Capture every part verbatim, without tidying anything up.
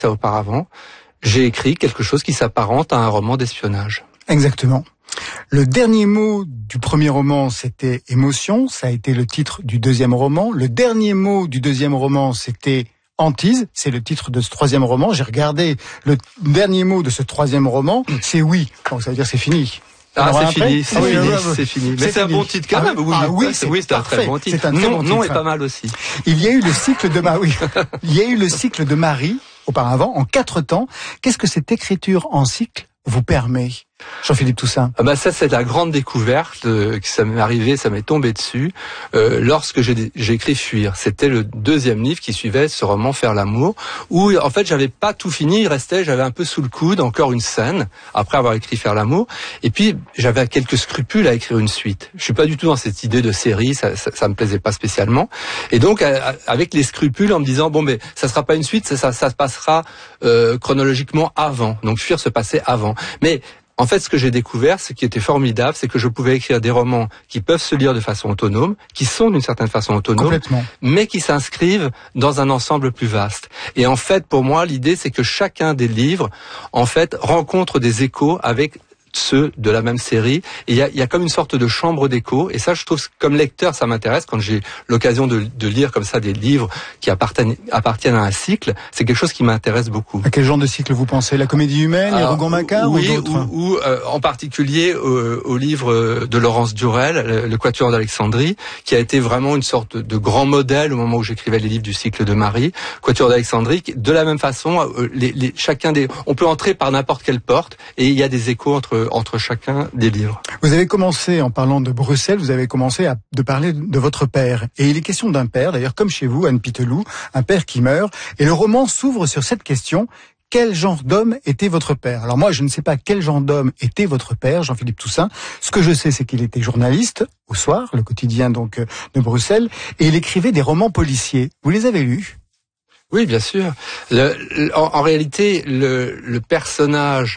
auparavant, j'ai écrit quelque chose qui s'apparente à un roman d'espionnage. Exactement. Le dernier mot du premier roman, c'était émotion. Ça a été le titre du deuxième roman. Le dernier mot du deuxième roman, c'était hantise. C'est le titre de ce troisième roman. J'ai regardé le dernier mot de ce troisième roman. C'est oui. Donc ça veut dire c'est fini. Ah, c'est fini, c'est ah, fini, oui, oui, c'est fini. Mais c'est un bon titre quand ah, même. Oui, ah, oui, c'est, oui, c'est un très bon titre. C'est un très non, bon titre. non est pas mal aussi. Il y a eu le cycle de Marie. Il y a eu le cycle de Marie auparavant en quatre temps. Qu'est-ce que cette écriture en cycle vous permet, Jean-Philippe Toussaint? Ah bah ça, c'est la grande découverte euh, que ça m'est arrivé, ça m'est tombé dessus euh, lorsque j'ai, j'ai écrit Fuir. C'était le deuxième livre qui suivait ce roman Faire l'amour, où en fait j'avais pas tout fini, il restait, j'avais un peu sous le coude encore une scène après avoir écrit Faire l'amour, et puis j'avais quelques scrupules à écrire une suite. Je suis pas du tout dans cette idée de série, ça, ça, ça me plaisait pas spécialement, et donc avec les scrupules en me disant bon mais ça sera pas une suite, ça, ça, ça se passera euh, chronologiquement avant. Donc Fuir se passait avant, mais en fait, ce que j'ai découvert, ce qui était formidable, c'est que je pouvais écrire des romans qui peuvent se lire de façon autonome, qui sont d'une certaine façon autonomes, mais qui s'inscrivent dans un ensemble plus vaste. Et en fait, pour moi, l'idée, c'est que chacun des livres, en fait, rencontre des échos avec ceux de la même série, et il y a, y a comme une sorte de chambre d'écho, et ça je trouve, comme lecteur, ça m'intéresse quand j'ai l'occasion de, de lire comme ça des livres qui appartiennent, appartiennent à un cycle, c'est quelque chose qui m'intéresse beaucoup. À quel genre de cycle vous pensez? La comédie humaine, les Rougon-Macquart oui, ou d'autres? ou, ou euh, en particulier euh, au livre de Laurence Durel, le, le Quatuor d'Alexandrie, qui a été vraiment une sorte de grand modèle au moment où j'écrivais les livres du cycle de Marie. Quatuor d'Alexandrie, de la même façon, euh, les, les, chacun des, on peut entrer par n'importe quelle porte, et il y a des échos entre entre chacun des livres. Vous avez commencé, en parlant de Bruxelles, vous avez commencé à de parler de votre père. Et il est question d'un père, d'ailleurs comme chez vous, Anne Pitelou, un père qui meurt. Et le roman s'ouvre sur cette question. Quel genre d'homme était votre père? Alors moi, je ne sais pas quel genre d'homme était votre père, Jean-Philippe Toussaint. Ce que je sais, c'est qu'il était journaliste, au Soir, le quotidien donc de Bruxelles, et il écrivait des romans policiers. Vous les avez lus? Oui, bien sûr. Le, le, en, en réalité, le, le personnage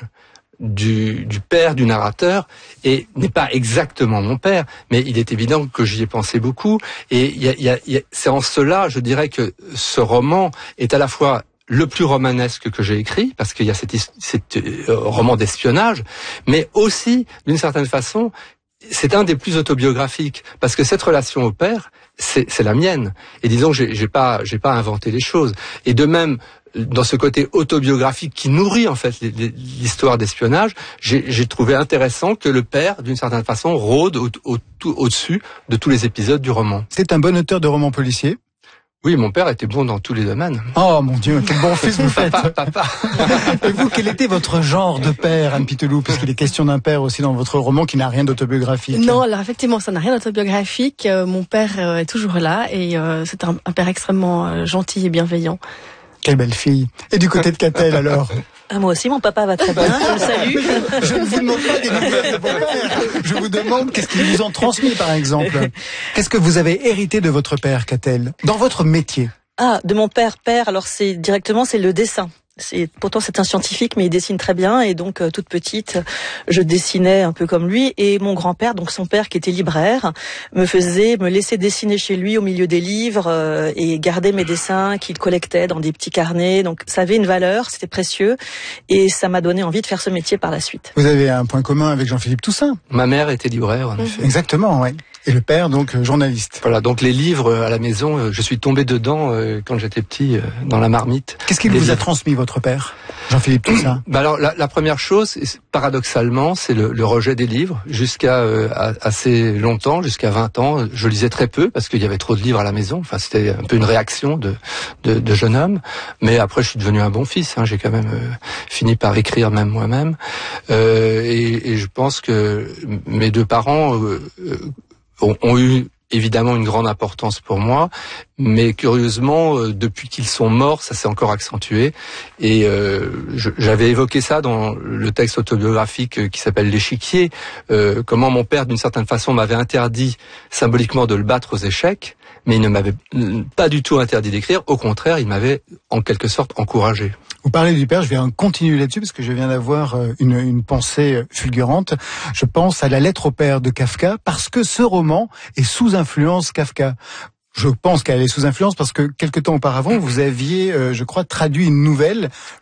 Du, du père du narrateur et n'est pas exactement mon père, mais il est évident que j'y ai pensé beaucoup, et y a, y a, y a, c'est en cela, je dirais, que ce roman est à la fois le plus romanesque que j'ai écrit, parce qu'il y a cet, cet euh, roman d'espionnage, mais aussi, d'une certaine façon, c'est un des plus autobiographiques, parce que cette relation au père, c'est, c'est la mienne, et disons que j'ai, j'ai pas, j'ai pas inventé les choses, et de même, dans ce côté autobiographique qui nourrit en fait l'histoire d'espionnage, j'ai, j'ai trouvé intéressant que le père, d'une certaine façon, rôde au, au, au-dessus de tous les épisodes du roman. C'est un bon auteur de romans policiers? Oui, mon père était bon dans tous les domaines. Oh mon Dieu, quel bon fils vous faites. Papa, papa. Et vous, quel était votre genre de père, Anne Pitelou, puisqu'il est question d'un père aussi dans votre roman qui n'a rien d'autobiographique? Non, alors effectivement, ça n'a rien d'autobiographique. Euh, mon père euh, est toujours là, et euh, c'est un, un père extrêmement euh, gentil et bienveillant. Quelle belle fille. Et du côté de Catel, alors? Ah, moi aussi, mon papa va très bien, je le salue. Je ne vous demande pas des nouvelles de votre père. Je vous demande qu'est-ce qu'ils vous ont transmis, par exemple. Qu'est-ce que vous avez hérité de votre père, Catel, dans votre métier? Ah, de mon père, père, alors c'est directement, c'est le dessin. C'est, pourtant c'est un scientifique, mais il dessine très bien, et donc euh, toute petite, je dessinais un peu comme lui, et mon grand-père, donc son père qui était libraire, me faisait, me laissait dessiner chez lui au milieu des livres, euh, et garder mes dessins qu'il collectait dans des petits carnets, donc ça avait une valeur, c'était précieux, et ça m'a donné envie de faire ce métier par la suite. Vous avez un point commun avec Jean-Philippe Toussaint? Ma mère était libraire, en mmh. effet. Exactement, oui. Et le père, donc, journaliste. Voilà, donc les livres à la maison, je suis tombé dedans euh, quand j'étais petit, euh, dans la marmite. Qu'est-ce qu'il vous livres. a transmis, votre père, Jean-Philippe Toussaint? Bah alors, la, la première chose, paradoxalement, c'est le, le rejet des livres. Jusqu'à euh, assez longtemps, jusqu'à vingt ans, je lisais très peu, parce qu'il y avait trop de livres à la maison. Enfin, c'était un peu une réaction de, de, de jeune homme. Mais après, je suis devenu un bon fils. Hein. J'ai quand même euh, fini par écrire même moi-même. Euh, et, et je pense que mes deux parents... Euh, euh, Ont, ont eu évidemment une grande importance pour moi, mais curieusement, euh, depuis qu'ils sont morts, ça s'est encore accentué. Et euh, je, j'avais évoqué ça dans le texte autobiographique euh, qui s'appelle L'échiquier, euh, comment mon père, d'une certaine façon, m'avait interdit symboliquement de le battre aux échecs, mais il ne m'avait pas du tout interdit d'écrire. Au contraire, il m'avait en quelque sorte encouragé. Vous parlez du père, je vais continuer là-dessus parce que je viens d'avoir une, une pensée fulgurante. Je pense à La lettre au père de Kafka parce que ce roman est sous influence Kafka. Je pense qu'elle est sous influence parce que quelque temps auparavant, vous aviez, euh, je crois, traduit une nouvelle,